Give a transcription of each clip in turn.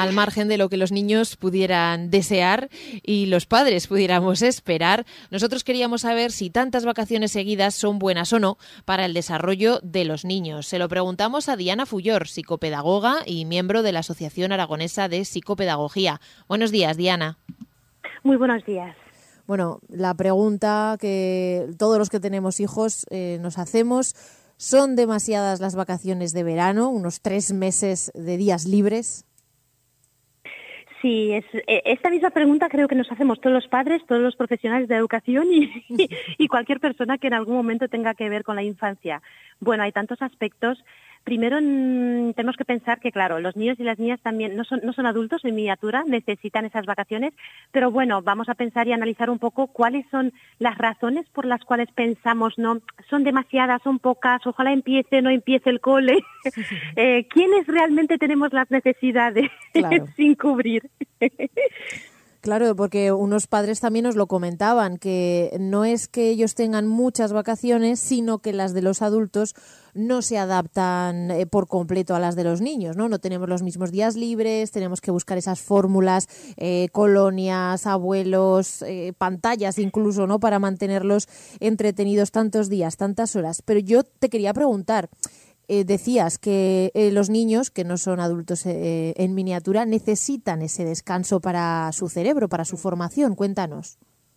al margen de lo que los niños pudieran desear y los padres pudiéramos esperar. Nosotros queríamos saber si tantas vacaciones seguidas son buenas o no para el desarrollo de los niños. Se lo preguntamos a Diana Fullor, psicopedagoga y miembro de la Asociación Aragonesa de Psicopedagogía. Buenos días, Diana. Muy buenos días. Bueno, la pregunta que todos los que tenemos hijos nos hacemos: ¿son demasiadas las vacaciones de verano, unos 3 meses de días libres? Sí, esta misma pregunta creo que nos hacemos todos los padres, todos los profesionales de educación y cualquier persona que en algún momento tenga que ver con la infancia. Bueno, hay tantos aspectos. Primero, tenemos que pensar que, claro, los niños y las niñas también no son adultos en miniatura, necesitan esas vacaciones, pero bueno, vamos a pensar y analizar un poco cuáles son las razones por las cuales pensamos, no, son demasiadas, son pocas, ojalá no empiece el cole. ¿Quiénes realmente tenemos las necesidades sin cubrir? Claro, porque unos padres también nos lo comentaban, que no es que ellos tengan muchas vacaciones, sino que las de los adultos no se adaptan por completo a las de los niños, ¿no? No tenemos los mismos días libres, tenemos que buscar esas fórmulas, colonias, abuelos, pantallas incluso, ¿no? Para mantenerlos entretenidos tantos días, tantas horas. Pero yo te quería preguntar, decías que los niños, que no son adultos en miniatura, necesitan ese descanso para su cerebro, para su formación. Cuéntanos.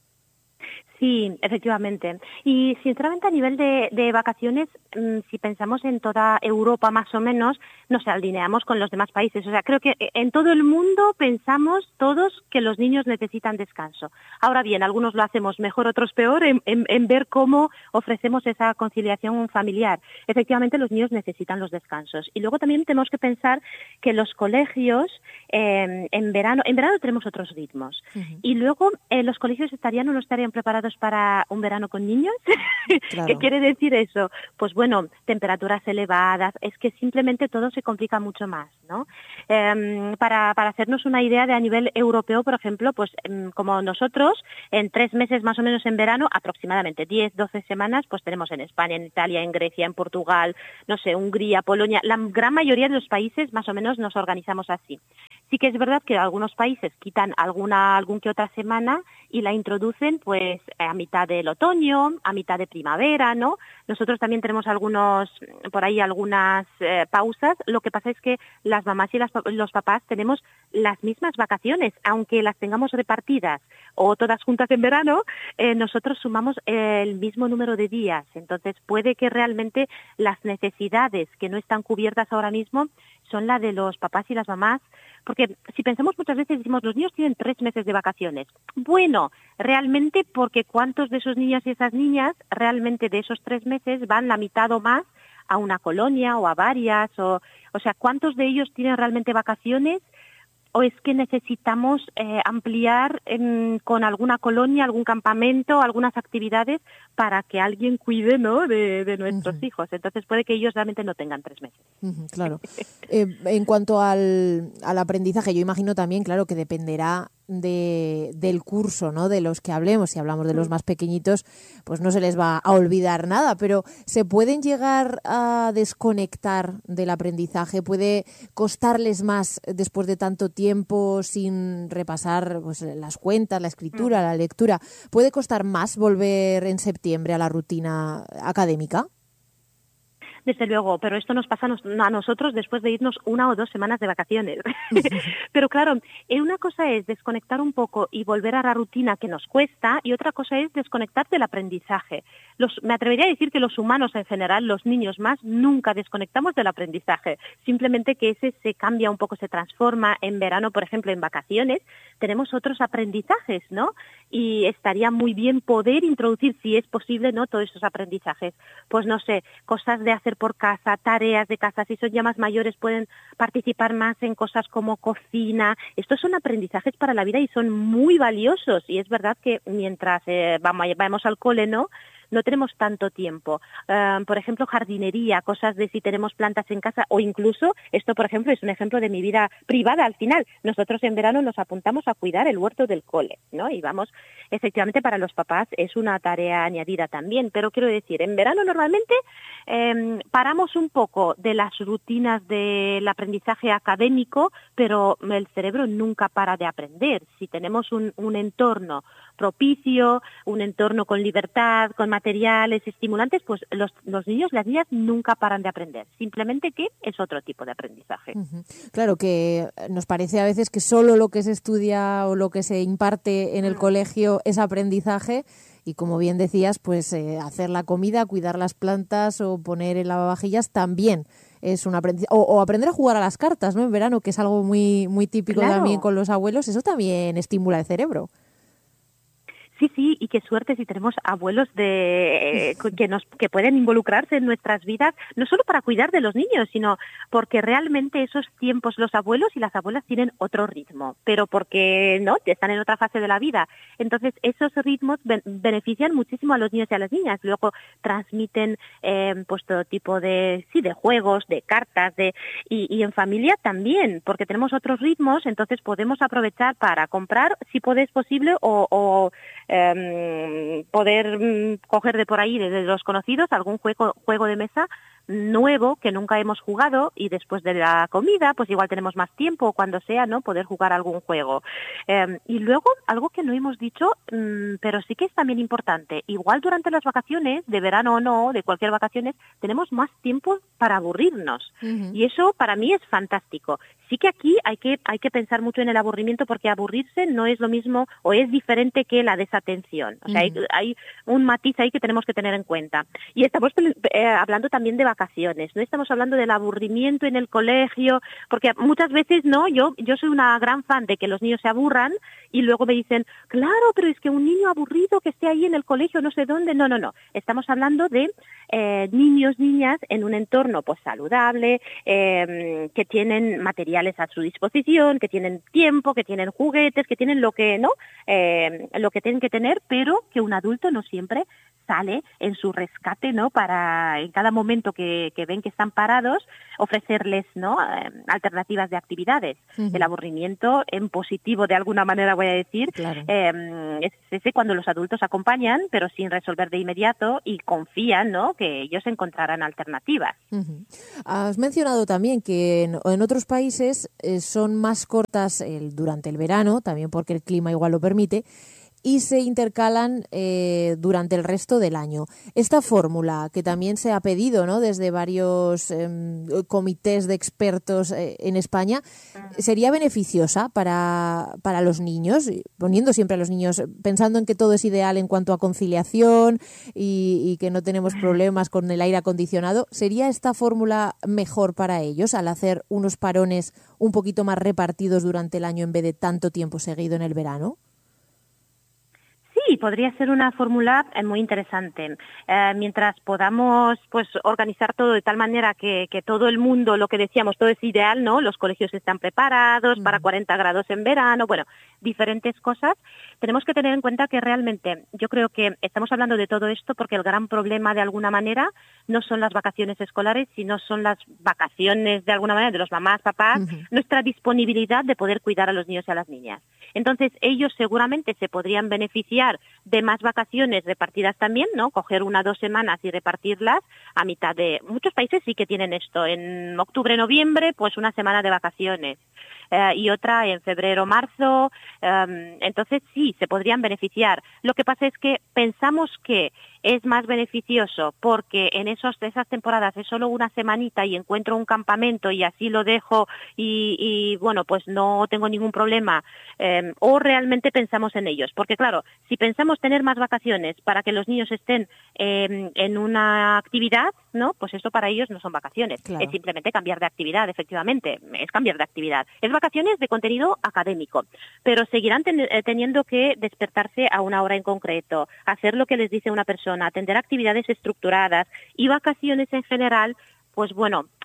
Sí, efectivamente. Y sinceramente a nivel de vacaciones, si pensamos en toda Europa más o menos, nos alineamos con los demás países. O sea, creo que en todo el mundo pensamos todos que los niños necesitan descanso. Ahora bien, algunos lo hacemos mejor, otros peor, en ver cómo ofrecemos esa conciliación familiar. Efectivamente, los niños necesitan los descansos. Y luego también tenemos que pensar que los colegios, en verano tenemos otros ritmos. Uh-huh. Y luego los colegios estarían o no estarían preparados para un verano con niños. Claro. ¿Qué quiere decir eso? Pues bueno, temperaturas elevadas, es que simplemente todo se complica mucho más, ¿no? Para hacernos una idea de a nivel europeo, por ejemplo, pues como nosotros, en 3 meses más o menos en verano, aproximadamente 10, 12 semanas, pues tenemos en España, en Italia, en Grecia, en Portugal, no sé, Hungría, Polonia, la gran mayoría de los países más o menos nos organizamos así. Sí que es verdad que algunos países quitan algún que otra semana y la introducen pues a mitad del otoño, a mitad de primavera, ¿no? Nosotros también tenemos algunas pausas. Lo que pasa es que las mamás y los papás tenemos las mismas vacaciones, aunque las tengamos repartidas o todas juntas en verano, nosotros sumamos el mismo número de días. Entonces puede que realmente las necesidades que no están cubiertas ahora mismo son la de los papás y las mamás, porque si pensamos muchas veces decimos los niños tienen 3 meses de vacaciones. Bueno, realmente porque cuántos de esos niños y esas niñas realmente de esos 3 meses van la mitad o más a una colonia o a varias, o sea, cuántos de ellos tienen realmente vacaciones. ¿O es que necesitamos ampliar con alguna colonia, algún campamento, algunas actividades para que alguien cuide, ¿no?, de nuestros uh-huh. hijos? Entonces puede que ellos realmente no tengan 3 meses. Uh-huh, claro. En cuanto al aprendizaje, yo imagino también, claro, que dependerá del curso, ¿no?, de los que hablemos. Si hablamos de los más pequeñitos, pues no se les va a olvidar nada, pero ¿se pueden llegar a desconectar del aprendizaje? ¿Puede costarles más después de tanto tiempo sin repasar pues las cuentas, la escritura, la lectura? ¿Puede costar más volver en septiembre a la rutina académica? Desde luego, pero esto nos pasa a nosotros después de irnos 1 o 2 semanas de vacaciones. Pero claro, una cosa es desconectar un poco y volver a la rutina que nos cuesta, y otra cosa es desconectar del aprendizaje. Me atrevería a decir que los humanos en general, los niños más, nunca desconectamos del aprendizaje. Simplemente que ese se cambia un poco, se transforma. En verano, por ejemplo, en vacaciones, tenemos otros aprendizajes, ¿no? Y estaría muy bien poder introducir, si es posible, ¿no?, todos esos aprendizajes. Pues no sé, cosas de hacer por casa, tareas de casa. Si son ya más mayores pueden participar más en cosas como cocina. Estos son aprendizajes para la vida y son muy valiosos. Y es verdad que mientras vamos al cole, ¿no?, no tenemos tanto tiempo. Por ejemplo, jardinería, cosas de si tenemos plantas en casa, o incluso, esto por ejemplo es un ejemplo de mi vida privada al final. Nosotros en verano nos apuntamos a cuidar el huerto del cole, ¿no? Y vamos, efectivamente para los papás es una tarea añadida también, pero quiero decir, en verano normalmente paramos un poco de las rutinas del aprendizaje académico, pero el cerebro nunca para de aprender. Si tenemos un entorno propicio, un entorno con libertad, con materiales estimulantes, pues los niños, las niñas nunca paran de aprender. Simplemente que es otro tipo de aprendizaje. Uh-huh. Claro que nos parece a veces que solo lo que se estudia o lo que se imparte en el colegio es aprendizaje y, como bien decías, pues hacer la comida, cuidar las plantas o poner el lavavajillas también es un aprendizaje. O aprender a jugar a las cartas, ¿no? En verano, que es algo muy, muy típico también con los abuelos, eso también estimula el cerebro. Sí, y qué suerte si tenemos abuelos que pueden involucrarse en nuestras vidas, no solo para cuidar de los niños, sino porque realmente esos tiempos, los abuelos y las abuelas tienen otro ritmo, pero porque no están en otra fase de la vida. Entonces, esos ritmos benefician muchísimo a los niños y a las niñas. Luego transmiten pues todo tipo de juegos, de cartas, y en familia también, porque tenemos otros ritmos, entonces podemos aprovechar para comprar, si es posible, o poder coger de por ahí, de los conocidos, algún juego de mesa nuevo que nunca hemos jugado, y después de la comida pues igual tenemos más tiempo, cuando sea, ¿no?, poder jugar algún juego. Y luego algo que no hemos dicho, pero sí que es también importante, igual durante las vacaciones, de verano o no, de cualquier vacaciones, tenemos más tiempo para aburrirnos. Uh-huh. Y eso para mí es fantástico. Sí que aquí hay que pensar mucho en el aburrimiento, porque aburrirse no es lo mismo o es diferente que la desatención. O sea, hay un matiz ahí que tenemos que tener en cuenta. Y estamos hablando también de vacaciones, no estamos hablando del aburrimiento en el colegio, porque muchas veces, no, yo soy una gran fan de que los niños se aburran y luego me dicen, claro, pero es que un niño aburrido que esté ahí en el colegio no sé dónde, no, estamos hablando de niños, niñas en un entorno pues saludable, que tienen materiales a su disposición, que tienen tiempo, que tienen juguetes, que tienen lo que tienen que tener, pero que un adulto no siempre sale en su rescate, ¿no?, para en cada momento que ven que están parados, ofrecerles, ¿no?, alternativas de actividades. Uh-huh. El aburrimiento en positivo, de alguna manera voy a decir, claro, es ese cuando los adultos acompañan, pero sin resolver de inmediato, y confían, ¿no?, que ellos encontrarán alternativas. Uh-huh. Has mencionado también que en otros países son más cortas durante el verano, también porque el clima igual lo permite, y se intercalan durante el resto del año. Esta fórmula, que también se ha pedido, ¿no?, desde varios comités de expertos en España, ¿sería beneficiosa para los niños? Poniendo siempre a los niños, pensando en que todo es ideal en cuanto a conciliación y que no tenemos problemas con el aire acondicionado, ¿sería esta fórmula mejor para ellos al hacer unos parones un poquito más repartidos durante el año en vez de tanto tiempo seguido en el verano? Sí, podría ser una fórmula muy interesante. Mientras podamos pues organizar todo de tal manera que todo el mundo, lo que decíamos, todo es ideal, ¿no? Los colegios están preparados para 40 grados en verano, bueno, diferentes cosas. Tenemos que tener en cuenta que realmente yo creo que estamos hablando de todo esto porque el gran problema de alguna manera no son las vacaciones escolares, sino son las vacaciones de alguna manera de los mamás, papás, nuestra disponibilidad de poder cuidar a los niños y a las niñas. Entonces ellos seguramente se podrían beneficiar de más vacaciones repartidas también, ¿no? Coger 1 o 2 semanas y repartirlas a mitad de... Muchos países sí que tienen esto. En octubre, noviembre, pues 1 semana de vacaciones. Y otra en febrero, marzo. Entonces sí, se podrían beneficiar. Lo que pasa es que pensamos que es más beneficioso porque en esas temporadas es solo 1 semanita y encuentro un campamento y así lo dejo y bueno, pues no tengo ningún problema. O realmente pensamos en ellos. Porque claro, si pensamos tener más vacaciones para que los niños estén en una actividad, ¿no?, pues eso para ellos no son vacaciones. Claro. Es simplemente cambiar de actividad, efectivamente. Es cambiar de actividad. Es vacaciones de contenido académico, pero seguirán teniendo que despertarse a una hora en concreto, hacer lo que les dice una persona, atender actividades estructuradas y vacaciones en general, pues bueno,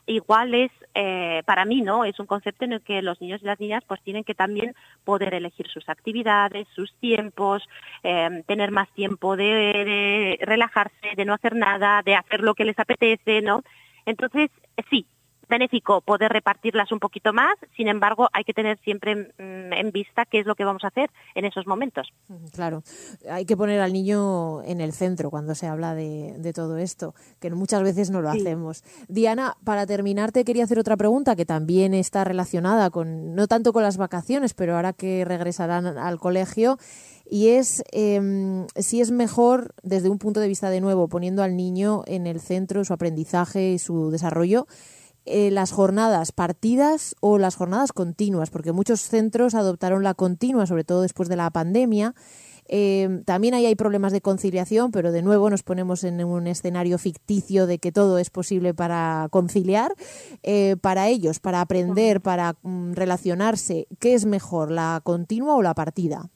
igual es, para mí, ¿no? Es un concepto en el que los niños y las niñas pues tienen que también poder elegir sus actividades, sus tiempos, tener más tiempo de relajarse, de no hacer nada, de hacer lo que les apetece, ¿no? Entonces, sí, benéfico poder repartirlas un poquito más, sin embargo, hay que tener siempre en vista qué es lo que vamos a hacer en esos momentos. Claro, hay que poner al niño en el centro cuando se habla de todo esto, que muchas veces no lo hacemos. Diana, para terminar te quería hacer otra pregunta que también está relacionada con, no tanto con las vacaciones, pero ahora que regresarán al colegio, y es si es mejor, desde un punto de vista de nuevo, poniendo al niño en el centro, su aprendizaje y su desarrollo, las jornadas partidas o las jornadas continuas, porque muchos centros adoptaron la continua, sobre todo después de la pandemia. También ahí hay problemas de conciliación, pero de nuevo nos ponemos en un escenario ficticio de que todo es posible para conciliar. Para ellos, para aprender, para relacionarse, ¿qué es mejor, la continua o la partida?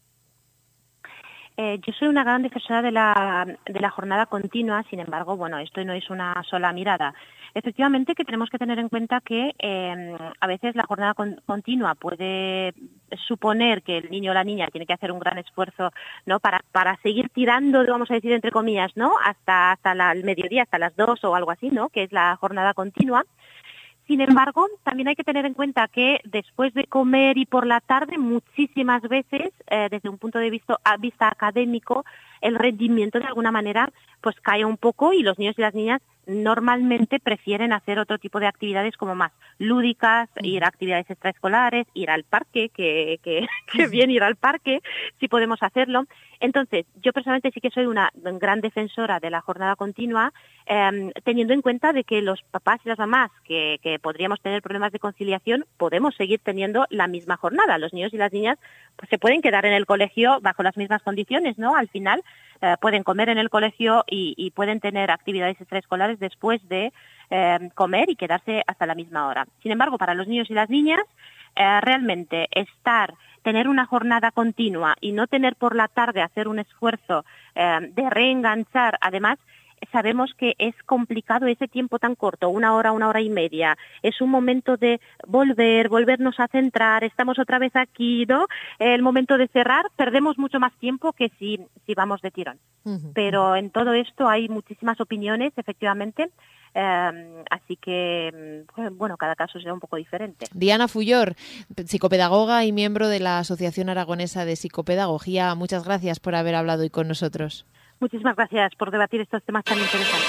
Yo soy una gran defensora de la jornada continua, sin embargo, bueno, esto no es una sola mirada. Efectivamente que tenemos que tener en cuenta que a veces la jornada continua puede suponer que el niño o la niña tiene que hacer un gran esfuerzo, ¿no? Para seguir tirando, vamos a decir entre comillas, ¿no? Hasta el mediodía, hasta las 2 o algo así, ¿no? Que es la jornada continua. Sin embargo, también hay que tener en cuenta que después de comer y por la tarde, muchísimas veces, desde un punto de vista académico, el rendimiento de alguna manera pues cae un poco y los niños y las niñas normalmente prefieren hacer otro tipo de actividades como más lúdicas, ir a actividades extraescolares, ir al parque, que bien ir al parque, si podemos hacerlo. Entonces, yo personalmente sí que soy una gran defensora de la jornada continua, teniendo en cuenta de que los papás y las mamás que podríamos tener problemas de conciliación, podemos seguir teniendo la misma jornada. Los niños y las niñas pues se pueden quedar en el colegio bajo las mismas condiciones, ¿no? Al final pueden comer en el colegio y pueden tener actividades extraescolares después de comer y quedarse hasta la misma hora. Sin embargo, para los niños y las niñas, realmente tener una jornada continua y no tener por la tarde hacer un esfuerzo de reenganchar, además, sabemos que es complicado ese tiempo tan corto, una hora y media. Es un momento de volvernos a centrar, estamos otra vez aquí, ¿no? El momento de cerrar, perdemos mucho más tiempo que si vamos de tirón. Pero en todo esto hay muchísimas opiniones, efectivamente, así que, bueno, cada caso será un poco diferente. Diana Fullor, psicopedagoga y miembro de la Asociación Aragonesa de Psicopedagogía, muchas gracias por haber hablado hoy con nosotros. Muchísimas gracias por debatir estos temas tan interesantes.